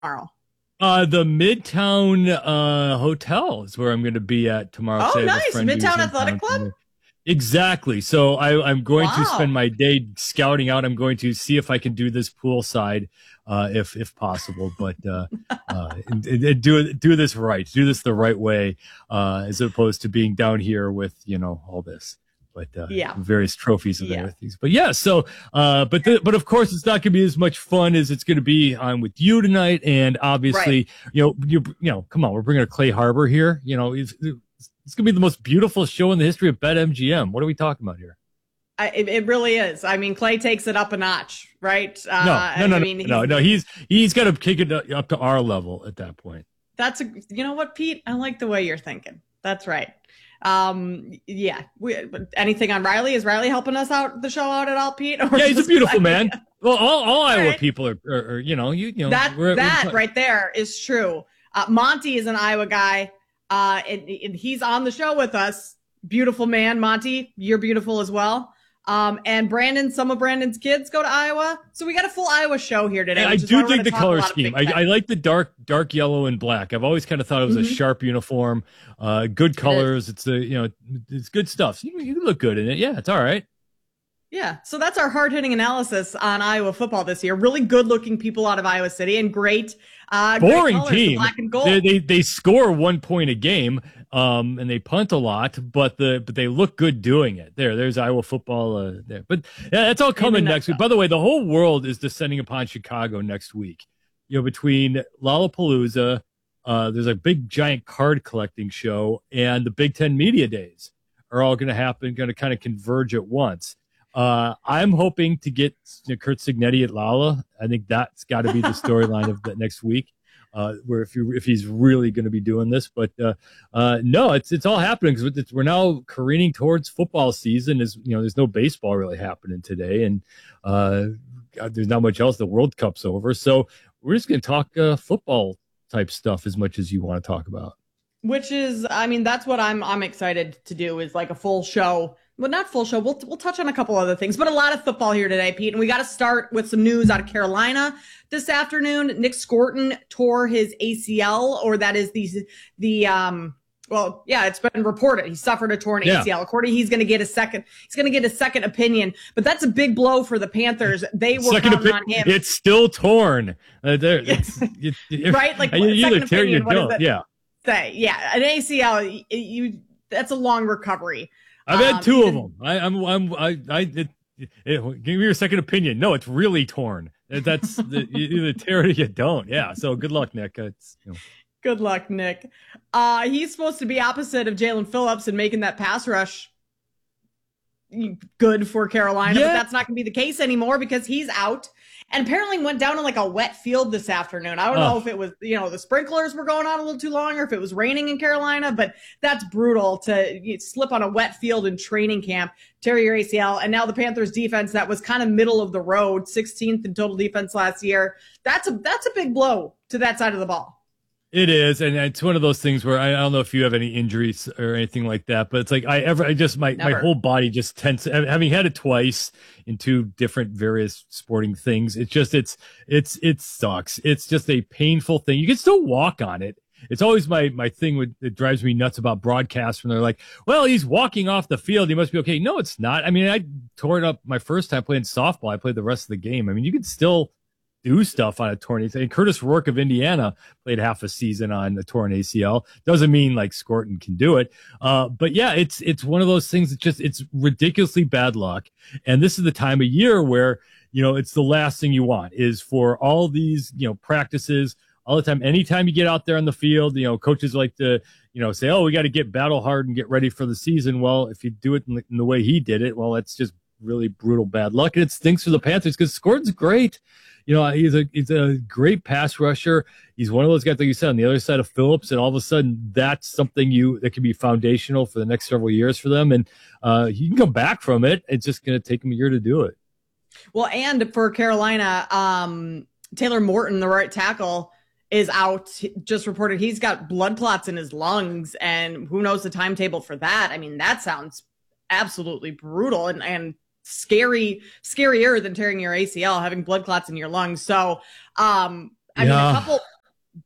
The Midtown Hotel is where I'm going to be at tomorrow. Oh, I have a nice. friend who's Midtown in Athletic town Club? tomorrow. Exactly. So I'm going to spend Wow. my day scouting out. I'm going to see if I can do this poolside, if possible, but and do this right, do this the right way, as opposed to being down here with all this. But Yeah. various trophies and Yeah. other things. But yeah, so but of course it's not going to be as much fun as it's going to be on with you tonight. And obviously, come on, we're bringing a Clay Harbor here. It's going to be the most beautiful show in the history of BetMGM. What are we talking about here? It really is. I mean, Clay takes it up a notch, right? No. He's got to kick it up to our level at that point. You know what, Pete? I like the way you're thinking. That's right. Yeah. Anything on Riley? Is Riley helping us out the show out at all, Pete? Yeah, he's a beautiful man. Well, all Iowa right. people are that right there is true. Monty is an Iowa guy. And he's on the show with us. Beautiful man, Monty. You're beautiful as well. And Brandon, some of Brandon's kids go to Iowa. So we got a full Iowa show here today. I do dig the color scheme. I like the dark yellow and black. I've always kind of thought it was a sharp uniform. Good colors. It's it's good stuff. You look good in it. Yeah, it's all right. Yeah, so that's our hard-hitting analysis on Iowa football this year. Really good-looking people out of Iowa City and great boring great colors, team. black and gold. They score 1 point a game, and they punt a lot, but they look good doing it. There's Iowa football there. But yeah, that's all coming next week. By the way, the whole world is descending upon Chicago next week. Between Lollapalooza, there's a big giant card collecting show, and the Big Ten Media Days are all going to happen, going to kind of converge at once. I'm hoping to get Curt Cignetti at Lala. I think that's got to be the storyline of the next week, where if he's really going to be doing this. But no, it's all happening because we're now careening towards football season. There's no baseball really happening today, and there's not much else. The World Cup's over, so we're just going to talk football type stuff as much as you want to talk about. Which is, I mean, that's what I'm excited to do, is like a full show. Well, not full show. We'll touch on a couple other things, but a lot of football here today, Pete. And we got to start with some news out of Carolina this afternoon. Nick Scourton tore his ACL, or that is it's been reported he suffered a torn ACL. According, he's going to get a second opinion, but that's a big blow for the Panthers. They were counting on him. It's still torn. Right? Like you either tear opinion, or don't. Yeah. Say, yeah, an ACL, that's a long recovery. I've had two of them. Give me your second opinion. No, it's really torn. That's you either tear it or you don't. Yeah. So good luck, Nick. Good luck, Nick. He's supposed to be opposite of Jalen Phillips and making that pass rush good for Carolina, but that's not going to be the case anymore because he's out. And apparently went down in like a wet field this afternoon. I don't know if it was, the sprinklers were going on a little too long or if it was raining in Carolina, but that's brutal to slip on a wet field in training camp, tear your ACL. And now the Panthers defense that was kind of middle of the road, 16th in total defense last year. That's a big blow to that side of the ball. It is, and it's one of those things where I don't know if you have any injuries or anything like that, but it's like my whole body just tense. Having had it twice in two different various sporting things, it sucks. It's just a painful thing. You can still walk on it. It's always my thing that drives me nuts about broadcasts when they're like, well, he's walking off the field, he must be okay. No, it's not. I mean, I tore it up my first time playing softball. I played the rest of the game. I mean, you can still do stuff on a torn ACL. And Curtis Rourke of Indiana played half a season on the torn ACL. Doesn't mean like Scourton can do it. But yeah, it's one of those things. It's ridiculously bad luck. And this is the time of year where, it's the last thing you want is for all these, practices all the time. Anytime you get out there on the field, coaches like to, say, oh, we got to get battle hard and get ready for the season. Well, if you do it in the way he did it, well, that's just really brutal bad luck. And it stinks for the Panthers because Scourton's great. He's a great pass rusher. He's one of those guys, like you said, on the other side of Phillips, and all of a sudden that's something that can be foundational for the next several years for them. And he can come back from it. It's just going to take him a year to do it. Well, and for Carolina, Taylor Morton, the right tackle, is out. Just reported he's got blood clots in his lungs, and who knows the timetable for that. I mean, that sounds absolutely brutal and scarier than tearing your ACL, having blood clots in your lungs. So, a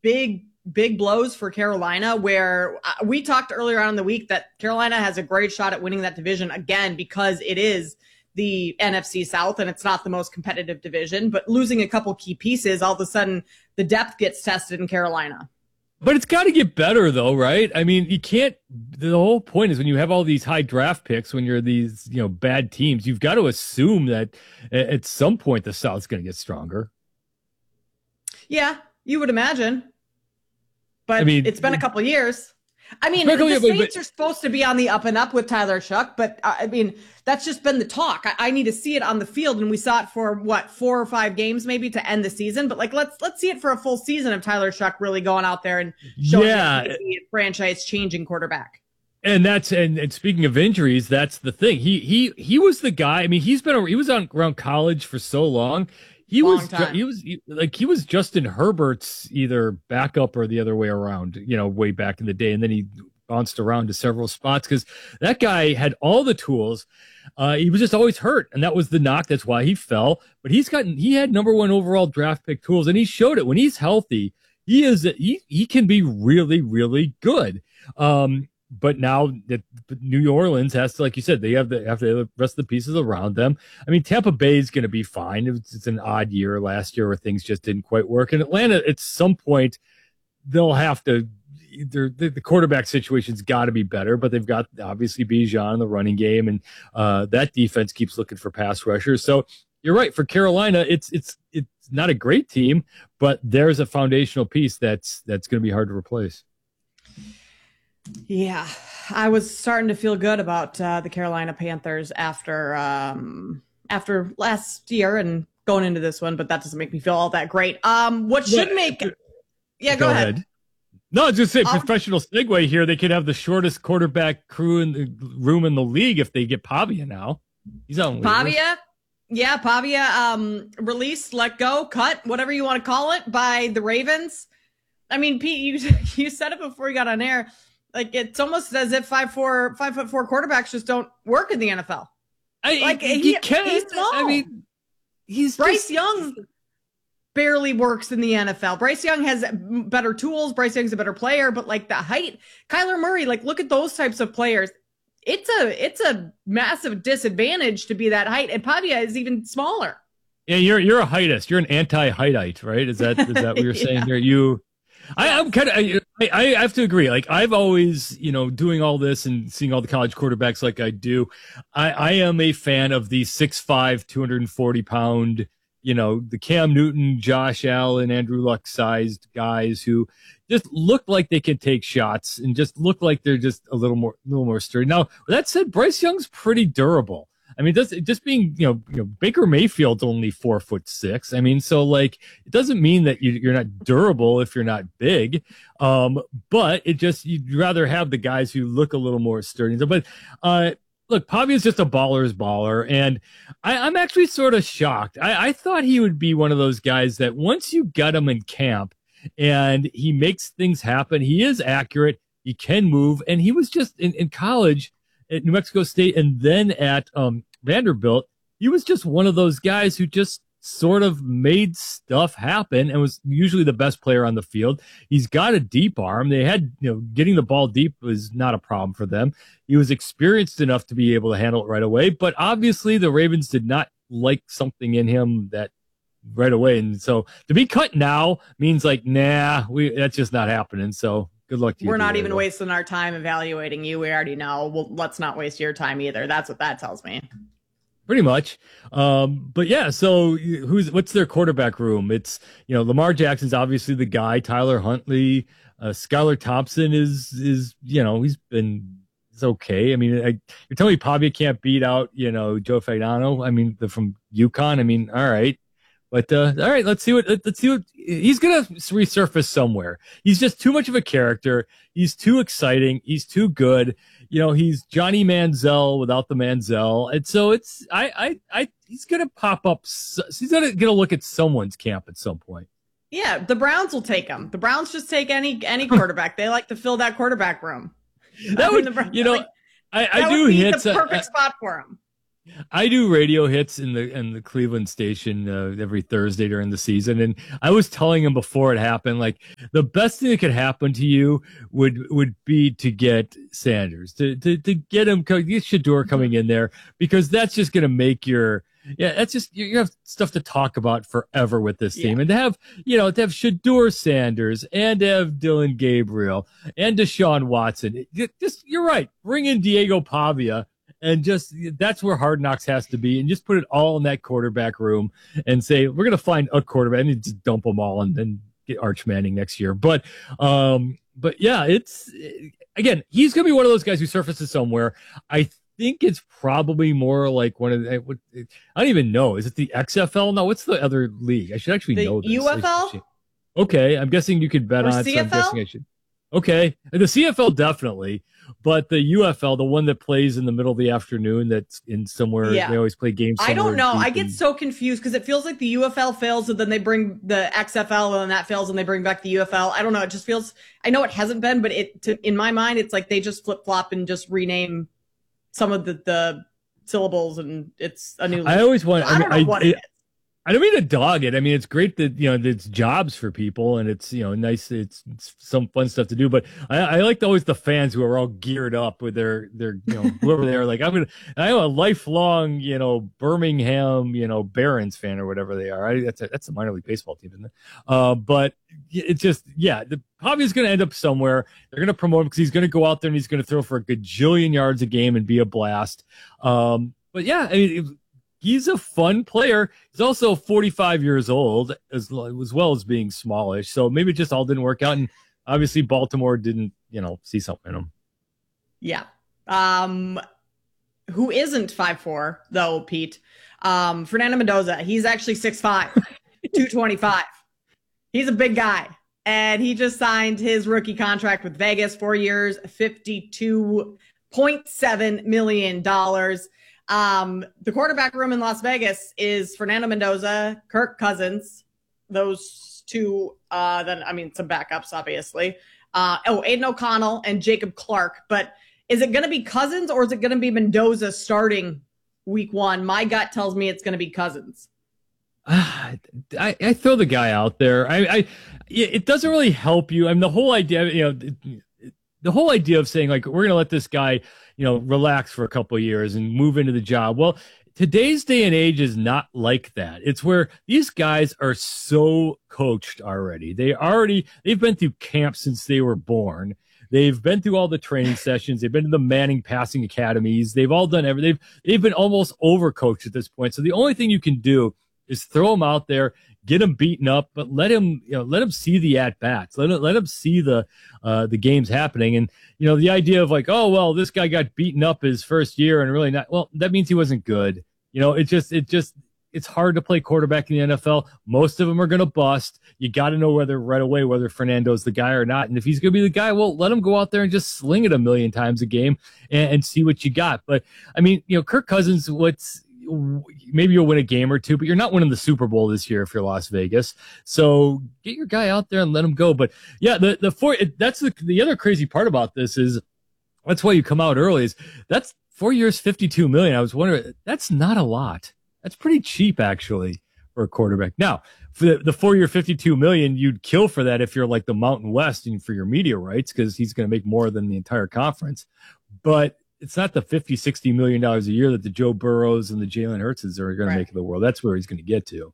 big blows for Carolina, where we talked earlier on in the week that Carolina has a great shot at winning that division again because it is the NFC South and it's not the most competitive division, but losing a couple key pieces, all of a sudden the depth gets tested in Carolina. But it's got to get better, though, right? I mean, you can't. The whole point is when you have all these high draft picks, when you're these, bad teams, you've got to assume that at some point the South's going to get stronger. Yeah, you would imagine. But I mean, it's been a couple of years. I mean, the Saints are supposed to be on the up and up with Tyler Shough, but I mean, that's just been the talk. I need to see it on the field, and we saw it for 4 or 5 games maybe to end the season. But let's see it for a full season of Tyler Shough really going out there and showing a franchise-changing quarterback. And speaking of injuries, that's the thing. He was the guy. I mean, he was around college for so long. He was Justin Herbert's either backup or the other way around, way back in the day. And then he bounced around to several spots because that guy had all the tools. He was just always hurt. And that was the knock. That's why he fell. But he had #1 overall draft pick tools, and he showed it when he's healthy. He can be really, really good. But now that New Orleans has to, like you said, they have the rest of the pieces around them. I mean, Tampa Bay is going to be fine. It's an odd year last year where things just didn't quite work. And Atlanta, at some point, they'll have to. The quarterback situation's got to be better, but they've got obviously Bijan in the running game, and that defense keeps looking for pass rushers. So you're right. For Carolina, it's not a great team, but there's a foundational piece that's going to be hard to replace. Yeah, I was starting to feel good about the Carolina Panthers after last year and going into this one, but that doesn't make me feel all that great. Go ahead. No, I was just saying, professional segue here. They could have the shortest quarterback crew in the room in the league if they get Pavia now. He's on Pavia. Yeah, Pavia released, let go, cut, whatever you want to call it, by the Ravens. I mean, Pete, you said it before you got on air. Like, it's almost as if 5'4" quarterbacks just don't work in the NFL. He's small. I mean, Bryce Young barely works in the NFL. Bryce Young has better tools. Bryce Young's a better player, but like the height, Kyler Murray, look at those types of players. It's a massive disadvantage to be that height, and Pavia is even smaller. Yeah, you're a heightist. You're an anti-heightite, right? Is that what you're saying here? I'm kind of. I have to agree. Like, I've always, doing all this and seeing all the college quarterbacks like I do, I am a fan of the 6'5", 240-pound, the Cam Newton, Josh Allen, Andrew Luck sized guys who just look like they can take shots and just look like they're just a little more sturdy. Now, with that said, Bryce Young's pretty durable. I mean, just being, Baker Mayfield's only 4'6". I mean, so it doesn't mean that you're not durable if you're not big. But you'd rather have the guys who look a little more sturdy. But, look, Pavia's just a baller's baller. And I'm actually sort of shocked. I thought he would be one of those guys that once you got him in camp and he makes things happen, he is accurate, he can move. And he was just in college at New Mexico State and then at Vanderbilt, he was just one of those guys who just sort of made stuff happen and was usually the best player on the field. He's got a deep arm. They had, getting the ball deep was not a problem for them. He was experienced enough to be able to handle it right away, but obviously the Ravens did not like something in him that right away. And so to be cut now means that's just not happening. So good luck to you. We're not even wasting our time evaluating you. We already know. Well, let's not waste your time either. That's what that tells me. Pretty much. But yeah, so what's their quarterback room? It's, Lamar Jackson's obviously the guy. Tyler Huntley, Skylar Thompson is it's okay. I mean, you're telling me Pavia can't beat out, Joe Fagnano. I mean, from UConn. I mean, all right. But all right, let's see what he's gonna resurface somewhere. He's just too much of a character. He's too exciting. He's too good. He's Johnny Manziel without the Manziel, and so it's he's gonna pop up. He's gonna get a look at someone's camp at some point. Yeah, the Browns will take him. The Browns just take any quarterback. They like to fill that quarterback room. That would, I do hit the perfect spot for him. I do radio hits in the Cleveland station every Thursday during the season, and I was telling him before it happened, like the best thing that could happen to you would be to get Sanders, to get him, get Shedeur coming in there, because that's just going to make that's just, you have stuff to talk about forever with this team. And to have Shedeur Sanders and to have Dylan Gabriel and Deshaun Watson, you're right. Bring in Diego Pavia. And just, that's where Hard Knocks has to be. And just put it all in that quarterback room and say, we're going to find a quarterback and just dump them all and then get Arch Manning next year. But yeah, again, he's going to be one of those guys who surfaces somewhere. I think it's probably more like one of the, I don't even know. Is it the XFL? No, what's the other league? I should actually know this. UFL? Okay. I'm guessing you could bet or on it. CFL? So I'm guessing I should. Okay. The CFL definitely, but the UFL, the one that plays in the middle of the afternoon, that's in somewhere, they always play games. I don't know. I get so confused because it feels like the UFL fails and then they bring the XFL and then that fails and they bring back the UFL. I don't know. It just feels, I know it hasn't been, but in my mind, it's like they just flip flop and just rename some of the syllables and it's a new league. I always want, I don't know what it is. I don't mean to dog it. I mean, it's great that, it's jobs for people and it's, nice. It's some fun stuff to do, but I like always the fans who are all geared up with their, whoever they are. Like, I am a lifelong, Birmingham, Barons fan or whatever they are. That's a minor league baseball team, isn't it? But it's just, the Pavia's going to end up somewhere. They're going to promote him because he's going to go out there and he's going to throw for a gajillion yards a game and be a blast. But yeah, I mean, he's a fun player. He's also 45 years old, as well as being smallish. So maybe it just all didn't work out. And obviously Baltimore didn't, see something in him. Yeah. Who isn't 5'4", though, Pete? Fernando Mendoza. He's actually 6'5", 225. He's a big guy. And he just signed his rookie contract with Vegas, 4 years, $52.7 million. The quarterback room in Las Vegas is Fernando Mendoza, Kirk Cousins, those two, some backups, obviously. Aiden O'Connell and Jacob Clark. But is it going to be Cousins or is it going to be Mendoza starting week one? My gut tells me it's going to be Cousins. I throw the guy out there. It doesn't really help you. I mean, the whole idea, the whole idea of saying, like, we're going to let this guy, relax for a couple of years and move into the job. Well, today's day and age is not like that. It's where these guys are so coached already. They've been through camp since they were born. They've been through all the training sessions. They've been to the Manning passing academies. They've all done everything. They've been almost overcoached at this point. So the only thing you can do is throw him out there, get him beaten up, but let him see the at bats, let him see the games happening. And, the idea of like, oh, well, this guy got beaten up his first year and really not, well, that means he wasn't good. It's hard to play quarterback in the NFL. Most of them are going to bust. You got to know right away whether Fernando's the guy or not. And if he's going to be the guy, well, let him go out there and just sling it a million times a game and see what you got. But I mean, Kirk Cousins, maybe you'll win a game or two, but you're not winning the Super Bowl this year if you're Las Vegas. So get your guy out there and let him go. But yeah, that's the other crazy part about this is that's why you come out early is that's 4 years, $52 million. I was wondering, that's not a lot. That's pretty cheap actually for a quarterback. Now for the 4 year, $52 million, you'd kill for that if you're like the Mountain West and for your media rights, because he's going to make more than the entire conference. But it's not the $50-60 million a year that the Joe Burrows and the Jalen Hurtses are going to make in the world. That's where he's going to get to.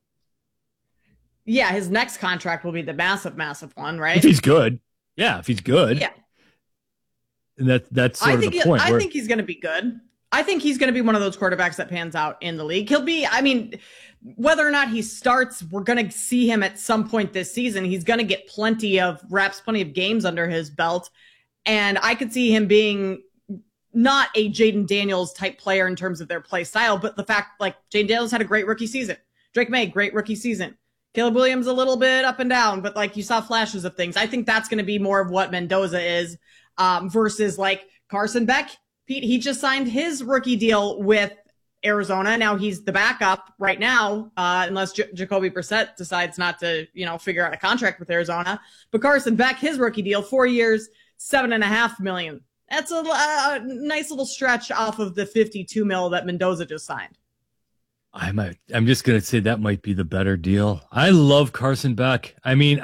Yeah, his next contract will be the massive, massive one, right? If he's good. Yeah, if he's good. Yeah. And that's sort of the point. I think he's going to be good. I think he's going to be one of those quarterbacks that pans out in the league. He'll be, whether or not he starts, we're going to see him at some point this season. He's going to get plenty of games under his belt. And I could see him being not a Jaden Daniels type player in terms of their play style, but the fact like Jaden Daniels had a great rookie season. Drake May, great rookie season. Caleb Williams a little bit up and down, but like you saw flashes of things. I think that's going to be more of what Mendoza is versus like Carson Beck. Pete, he just signed his rookie deal with Arizona. Now he's the backup right now, unless Jacoby Brissett decides not to, figure out a contract with Arizona. But Carson Beck, his rookie deal, 4 years, $7.5 million. That's a nice little stretch off of the $52 million that Mendoza just signed. I'm just going to say that might be the better deal. I love Carson Beck. I mean,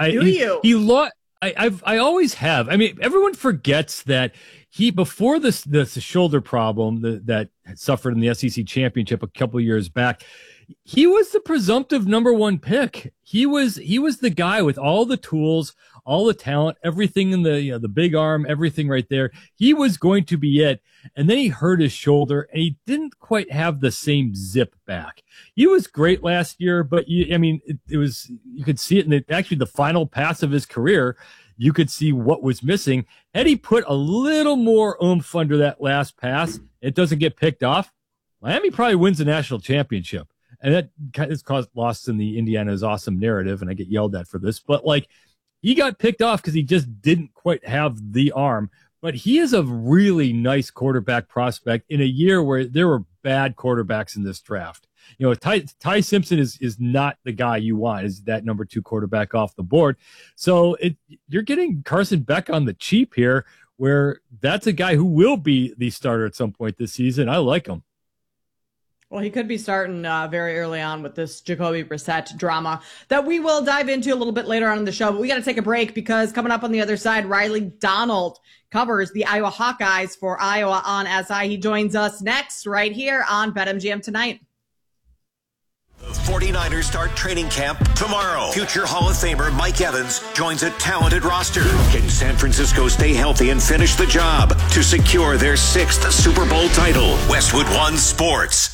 I always have. I mean, everyone forgets that before the shoulder problem that had suffered in the SEC championship a couple years back, he was the presumptive number one pick. He was the guy with all the tools, all the talent, everything in the big arm, everything right there. He was going to be it. And then he hurt his shoulder and he didn't quite have the same zip back. He was great last year, but you could see it in the final pass of his career. You could see what was missing. Had he put a little more oomph under that last pass, it doesn't get picked off. Miami probably wins the national championship. And that is caused lost in the Indiana's awesome narrative. And I get yelled at for this, but he got picked off because he just didn't quite have the arm. But he is a really nice quarterback prospect in a year where there were bad quarterbacks in this draft. Ty Simpson is not the guy you want, is that number 2 quarterback off the board. So you're getting Carson Beck on the cheap here, where that's a guy who will be the starter at some point this season. I like him. Well, he could be starting very early on with this Jacoby Brissett drama that we will dive into a little bit later on in the show. But we got to take a break because coming up on the other side, Riley Donald covers the Iowa Hawkeyes for Iowa on SI. He joins us next right here on BetMGM Tonight. The 49ers start training camp tomorrow. Future Hall of Famer Mike Evans joins a talented roster. Can San Francisco stay healthy and finish the job to secure their 6th Super Bowl title? Westwood One Sports.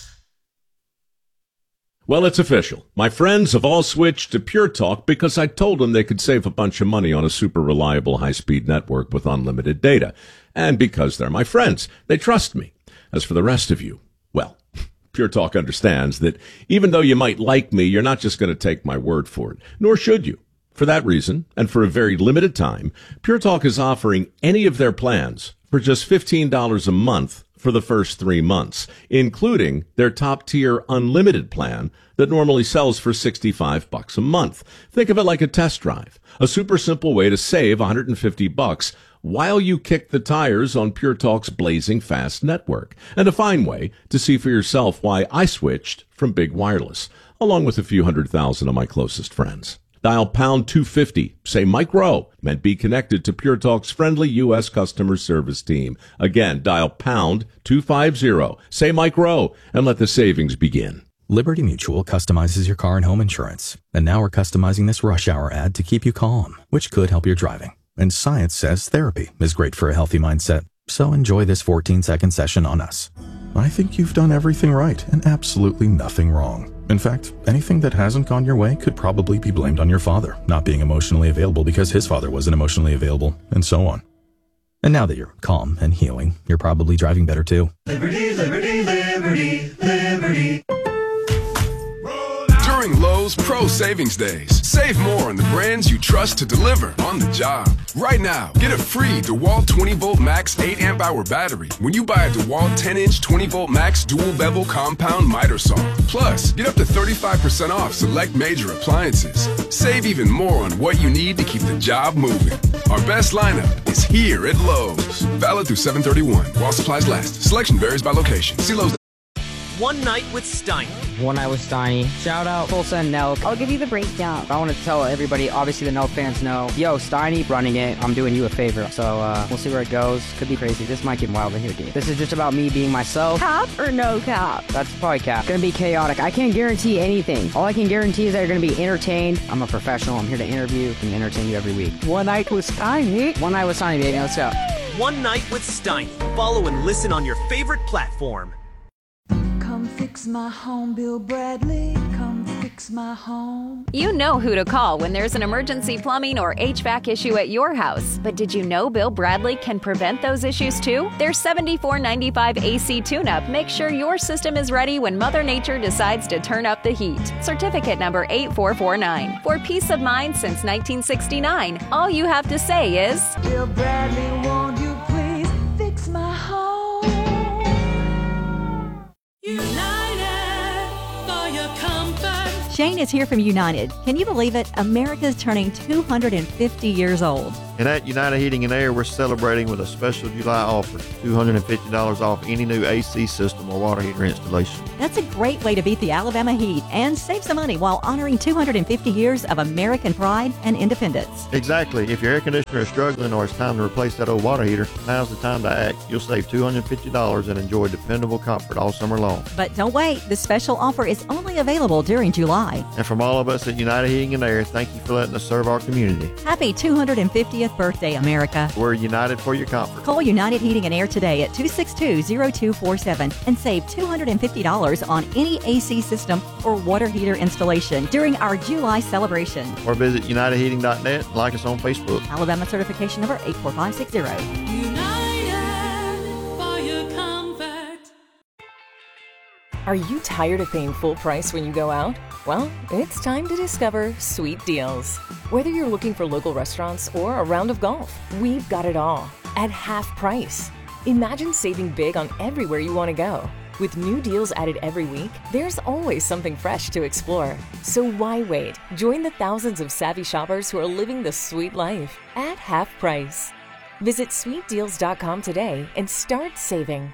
Well, it's official. My friends have all switched to Pure Talk because I told them they could save a bunch of money on a super reliable high-speed network with unlimited data. And because they're my friends, they trust me. As for the rest of you, well, Pure Talk understands that even though you might like me, you're not just going to take my word for it, nor should you. For that reason, and for a very limited time, Pure Talk is offering any of their plans for just $15 a month for the first 3 months, including their top-tier unlimited plan that normally sells for $65 a month. Think of it like a test drive, a super simple way to save $150 while you kick the tires on Pure Talk's blazing fast network, and a fine way to see for yourself why I switched from big wireless, along with a few 100,000 of my closest friends. Dial pound 250, say Mike Rowe, and be connected to Pure Talk's friendly U.S. customer service team. Again, dial pound 250, say Mike Rowe, and let the savings begin. Liberty Mutual customizes your car and home insurance. And now we're customizing this rush hour ad to keep you calm, which could help your driving. And science says therapy is great for a healthy mindset. So enjoy this 14-second session on us. I think you've done everything right and absolutely nothing wrong. In fact, anything that hasn't gone your way could probably be blamed on your father not being emotionally available because his father wasn't emotionally available, and so on. And now that you're calm and healing, you're probably driving better too. Liberty, liberty, liberty, liberty. During Lowe's Pro Savings Days, save more on the brands you trust to deliver on the job. Right now, get a free DeWalt 20-volt max 8-amp-hour battery when you buy a DeWalt 10-inch 20-volt max dual-bevel compound miter saw. Plus, get up to 35% off select major appliances. Save even more on what you need to keep the job moving. Our best lineup is here at Lowe's. Valid through 7/31 while supplies last. Selection varies by location. See Lowe's. One Night with Steiny. One Night with Steiny. Shout out Tulsa and Nelk. I'll give you the breakdown. I want to tell everybody, obviously the Nelk fans know, yo, Steiny running it. I'm doing you a favor. So we'll see where it goes. Could be crazy. This might get wild in here, dude. This is just about me being myself. Cap or no cap? That's probably cap. Gonna be chaotic. I can't guarantee anything. All I can guarantee is that you're gonna be entertained. I'm a professional. I'm here to interview and entertain you every week. One Night with Steiny. One Night with Steiny, baby. Let's go. One Night with Steiny. Follow and listen on your favorite platform. Come fix my home, Bill Bradley. Come fix my home. You know who to call when there's an emergency plumbing or HVAC issue at your house. But did you know Bill Bradley can prevent those issues too? Their $74.95 AC tune-up makes sure your system is ready when Mother Nature decides to turn up the heat. Certificate number 8449. For peace of mind since 1969. All you have to say is, Bill Bradley, won't you please fix my home? United for your comfort. Shane is here from United. Can you believe it? America's turning 250 years old. And at United Heating and Air, we're celebrating with a special July offer, $250 off any new AC system or water heater installation. That's a great way to beat the Alabama heat and save some money while honoring 250 years of American pride and independence. Exactly. If your air conditioner is struggling or it's time to replace that old water heater, now's the time to act. You'll save $250 and enjoy dependable comfort all summer long. But don't wait. This special offer is only available during July. And from all of us at United Heating and Air, thank you for letting us serve our community. Happy 250th birthday, America. We're united for your comfort. Call United Heating and Air today at 262-0247 and save $250 on any AC system or water heater installation during our July celebration. Or visit UnitedHeating.net and like us on Facebook. Alabama certification number 84560. United for your comfort. Are you tired of paying full price when you go out? Well, it's time to discover Sweet Deals. Whether you're looking for local restaurants or a round of golf, we've got it all at half price. Imagine saving big on everywhere you want to go. With new deals added every week, there's always something fresh to explore. So why wait? Join the thousands of savvy shoppers who are living the sweet life at half price. Visit sweetdeals.com today and start saving.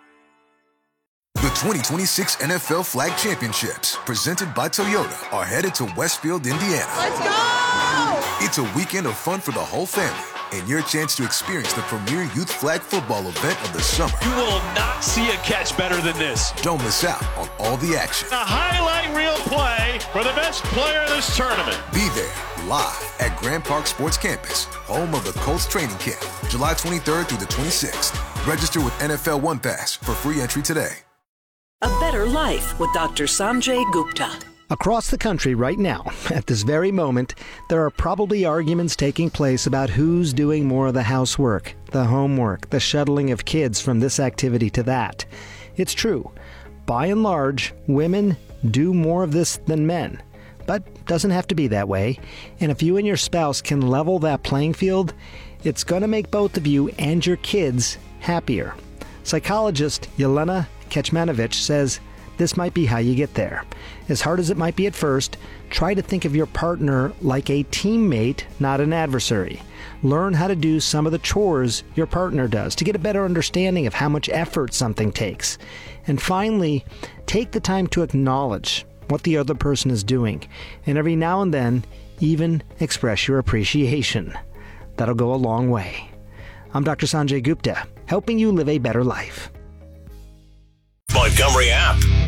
The 2026 NFL Flag Championships, presented by Toyota, are headed to Westfield, Indiana. Let's go! It's a weekend of fun for the whole family and your chance to experience the premier youth flag football event of the summer. You will not see a catch better than this. Don't miss out on all the action. A highlight reel play for the best player of this tournament. Be there live at Grand Park Sports Campus, home of the Colts training camp, July 23rd through the 26th. Register with NFL One Pass for free entry today. A better life with Dr. Sanjay Gupta. Across the country right now, at this very moment, there are probably arguments taking place about who's doing more of the housework, the homework, the shuttling of kids from this activity to that. It's true. By and large, women do more of this than men. But doesn't have to be that way. And if you and your spouse can level that playing field, it's going to make both of you and your kids happier. Psychologist Yelena Kecmanovic says this might be how you get there. As hard as it might be at first, try to think of your partner like a teammate, not an adversary. Learn how to do some of the chores your partner does to get a better understanding of how much effort something takes. And finally, take the time to acknowledge what the other person is doing, and every now and then, even express your appreciation. That'll go a long way. I'm Dr. Sanjay Gupta, helping you live a better life. Montgomery app.